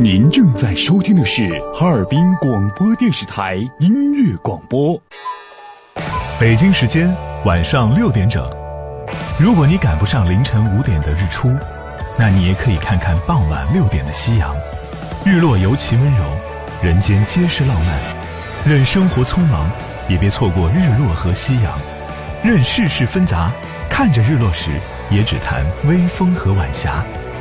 您正在收听的是哈尔滨广播电视台音乐广播。 北京时间晚上6点整。如果你赶不上凌晨5点的日出，那你也可以看看傍晚6点的夕阳。日落尤其温柔，人间皆是浪漫。任生活匆忙，也别错过日落和夕阳。任世事纷杂，看着日落时，也只谈微风和晚霞。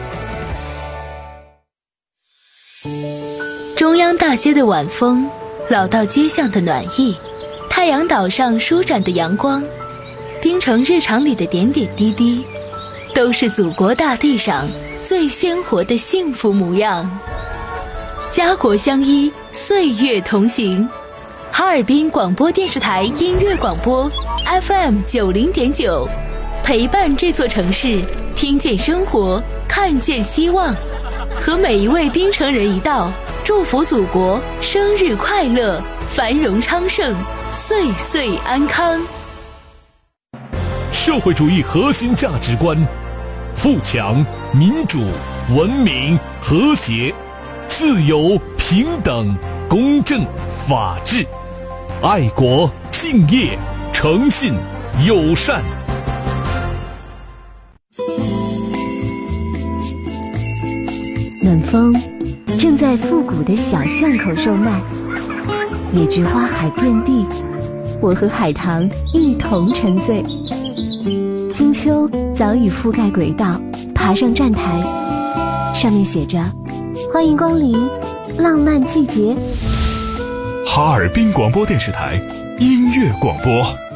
中央大街的晚风，老道街巷的暖意，太阳岛上舒展的阳光，滨城日常里的点点滴滴，都是祖国大地上最鲜活的幸福模样。家国相依，岁月同行。哈尔滨广播电视台音乐广播 FM90.9，陪伴这座城市，听见生活，看见希望。和每一位滨城人一道，祝福祖国生日快乐，繁荣昌盛，岁岁安康。 社会主义核心价值观：富强、民主、文明、和谐、自由、平等、公正、法治、爱国、敬业、诚信、友善。 暖风正在复古的小巷口售卖，野菊花海遍地，我和海棠一同沉醉。金秋早已覆盖轨道，爬上站台，上面写着欢迎光临浪漫季节。 哈尔滨广播电视台音乐广播。